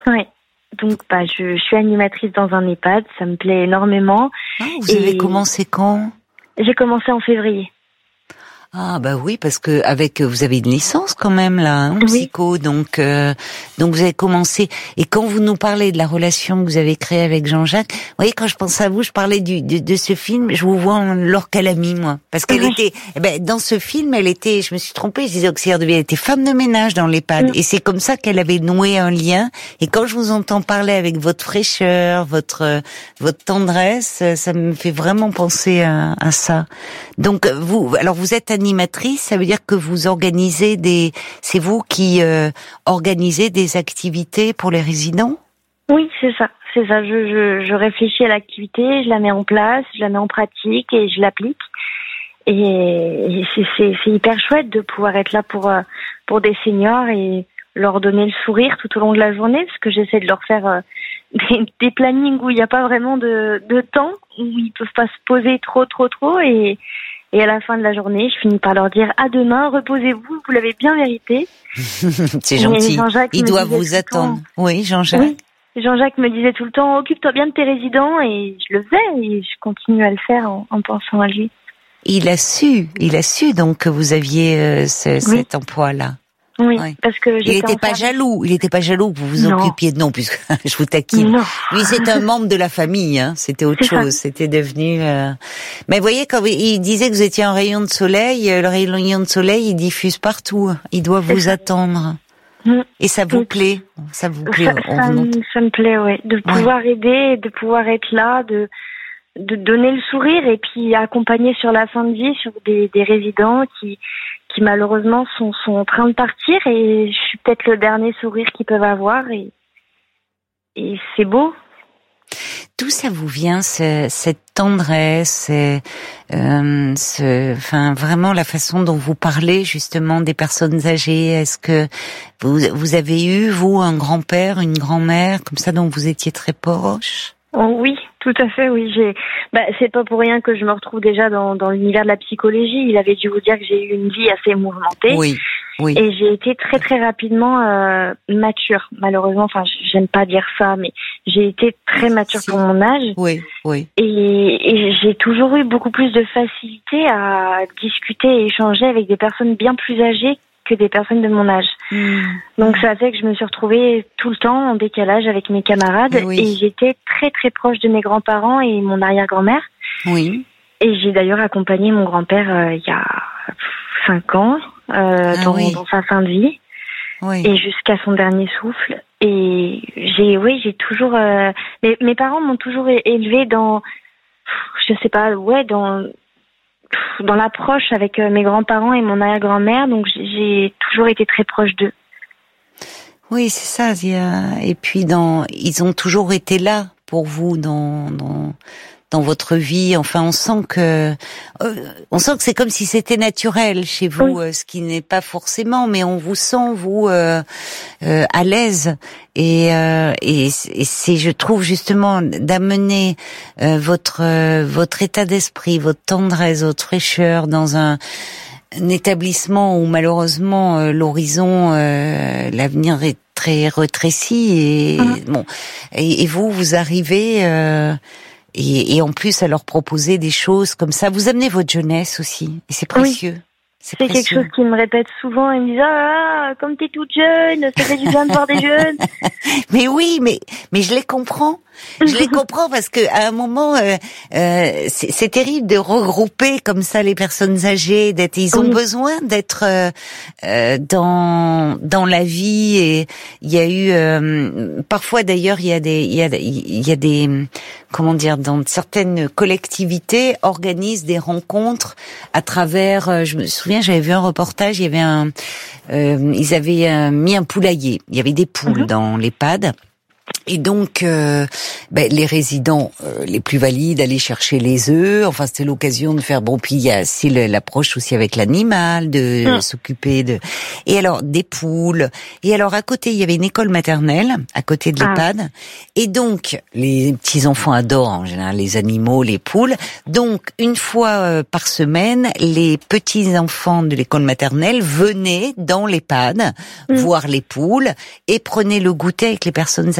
Oui. Donc, je suis animatrice dans un EHPAD. Ça me plaît énormément. Ah, vous avez commencé quand ? J'ai commencé en février. Ah bah oui, parce que vous avez une licence quand même là, psycho, donc vous avez commencé. Et quand vous nous parlez de la relation que vous avez créée avec Jean-Jacques, vous voyez, quand je pense à vous, je parlais de ce film, je vous vois en Laure Calamy, moi, parce qu'elle était, dans ce film, je me suis trompée, je disais auxiliaire de vie, elle était femme de ménage dans l'EHPAD, et c'est comme ça qu'elle avait noué un lien. Et quand je vous entends parler avec votre fraîcheur, votre tendresse, ça me fait vraiment penser à ça. Donc vous êtes animatrice, ça veut dire que vous organisez c'est vous qui organisez des activités pour les résidents ? Oui, c'est ça. Je réfléchis à l'activité, je la mets en place, je la mets en pratique et je l'applique. Et c'est hyper chouette de pouvoir être là pour des seniors et leur donner le sourire tout au long de la journée, parce que j'essaie de leur faire des plannings où il n'y a pas vraiment de temps, où ils peuvent pas se poser trop et à la fin de la journée, je finis par leur dire à demain, reposez-vous, vous l'avez bien mérité. C'est gentil. Ils doivent vous attendre. Oui, Jean-Jacques. Oui. Jean-Jacques me disait tout le temps, occupe-toi bien de tes résidents, et je le faisais et je continue à le faire en pensant à lui. Il a su donc que vous aviez cet emploi-là. Oui, parce que il n'était pas jaloux. Il n'était pas jaloux que vous vous occupiez de puisque je vous taquine. Non. Lui, c'est un membre de la famille. C'était autre chose. C'était devenu. Mais vous voyez, quand il disait que vous étiez un rayon de soleil, le rayon de soleil, il diffuse partout. Il doit vous attendre. Et ça vous plaît. Ça vous plaît. Ça me plaît, oui, de pouvoir aider, de pouvoir être là, de donner le sourire et puis accompagner sur la fin de vie sur des résidents qui malheureusement sont en train de partir, et je suis peut-être le dernier sourire qu'ils peuvent avoir, et c'est beau. D'où ça vous vient cette tendresse, vraiment la façon dont vous parlez justement des personnes âgées? Est-ce que vous avez eu, vous, un grand-père, une grand-mère comme ça dont vous étiez très proche? Oh, oui, tout à fait, oui. C'est pas pour rien que je me retrouve déjà dans l'univers de la psychologie. Il avait dû vous dire que j'ai eu une vie assez mouvementée. Oui. Et j'ai été très très rapidement mature. Malheureusement, j'aime pas dire ça, mais j'ai été très mature pour mon âge. Oui. Et j'ai toujours eu beaucoup plus de facilité à discuter et échanger avec des personnes bien plus âgées que des personnes de mon âge. Donc ça fait que je me suis retrouvée tout le temps en décalage avec mes camarades, et j'étais très très proche de mes grands-parents et mon arrière-grand-mère. Oui. Et j'ai d'ailleurs accompagné mon grand-père il y a 5 ans dans sa fin de vie, et jusqu'à son dernier souffle. Et j'ai toujours mes parents m'ont toujours élevée dans, je sais pas, dans l'approche avec mes grands-parents et mon arrière-grand-mère, donc j'ai toujours été très proche d'eux. Oui, c'est ça. Et puis ils ont toujours été là pour vous dans votre vie. Enfin, on sent que c'est comme si c'était naturel chez vous, ce qui n'est pas forcément, mais on vous sent vous à l'aise. Et c'est, je trouve, justement, d'amener votre état d'esprit, votre tendresse, votre fraîcheur dans un établissement où malheureusement l'horizon, l'avenir est très rétréci, et vous arrivez. Et en plus à leur proposer des choses comme ça. Vous amenez votre jeunesse aussi, et c'est précieux. C'est quelque chose qu'ils me répètent souvent. Ils me disent comme t'es toute jeune, ça fait du bien de voir des jeunes. Mais oui, mais je les comprends. Je les comprends parce que à un moment, c'est terrible de regrouper comme ça les personnes âgées. Ils ont besoin d'être dans la vie. Et il y a eu parfois d'ailleurs il y a des comment dire, dans certaines collectivités organisent des rencontres à travers. Je me souviens, j'avais vu un reportage. Il y avait ils avaient mis un poulailler. Il y avait des poules dans l'EHPAD. Et donc, les résidents les plus valides allaient chercher les œufs. Enfin, c'était l'occasion de faire. Bon, puis il y a aussi l'approche aussi avec l'animal, de s'occuper de. Et alors des poules. Et alors à côté, il y avait une école maternelle à côté de l'EHPAD. Et donc les petits enfants adorent en général les animaux, les poules. Donc une fois par semaine, les petits enfants de l'école maternelle venaient dans l'EHPAD voir les poules et prenaient le goûter avec les personnes